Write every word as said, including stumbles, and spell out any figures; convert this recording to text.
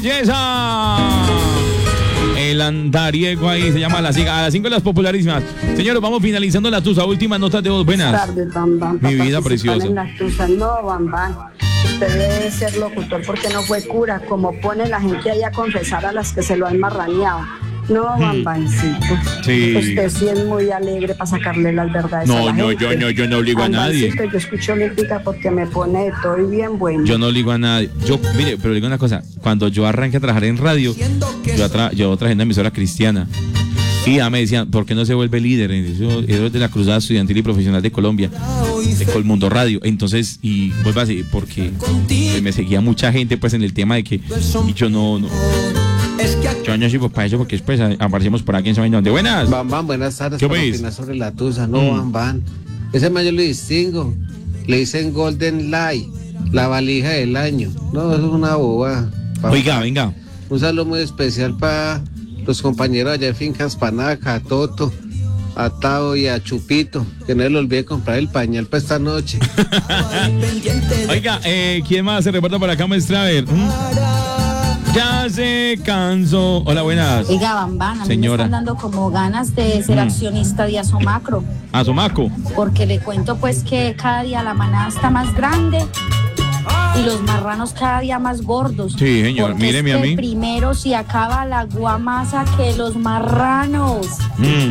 belleza! El andariego ahí se llama a las cinco, a las cinco las popularísimas. Señores, vamos finalizando la tusa. Últimas notas de voz. Buenas. Buenas tardes, Bam Bam. Mi vida preciosa. En la tusa. No, Bam Bam. Usted debe ser locutor porque no fue cura, como pone la gente ahí a confesar a las que se lo han marraneado. No, Bam Bamcito. Sí. Usted sí es muy alegre para sacarle las verdades No, a la no, gente. yo no, yo no obligo a nadie. Bambancito, yo escucho olímpica porque me pone de todo y bien bueno. Yo no le digo a nadie. Yo, mire, pero le digo una cosa. Cuando yo arranqué a trabajar en radio, yo, tra yo trabajé en una emisora cristiana. Y ya me decían, ¿por qué no se vuelve líder? Eso es de la Cruzada Estudiantil y Profesional de Colombia, de Colmundo Radio. Entonces, y vuelvo así, porque me seguía mucha gente pues en el tema de que y yo no, no. Yo no sirvo para eso porque después aparecemos por aquí en Saben Dónde. Buenas. Bam Bam, buenas tardes. ¿Qué para veis? opinar sobre la tusa. No, Mm. Bam Bam. Ese man yo lo distingo. Le dicen Golden Light, la valija del año. No, eso es una boba. Oiga, venga. Un saludo muy especial para los compañeros allá de Fincas Panaca, a Toto, a Tao y a Chupito. Que no les olvide comprar el pañal para esta noche. Oiga, eh, ¿quién más se reporta por acá, maestra? A ver. ¿Mm? Ya se cansó. Hola, buenas. Oiga, Bambán, a mí Señora. me están dando como ganas de ser Mm. accionista de Asomacro, Asomaco. porque le cuento pues que cada día la manada está más grande y los marranos cada día más gordos. Sí, señor, Porque míreme es a que mí. primero se acaba la guamasa que los marranos. Mm.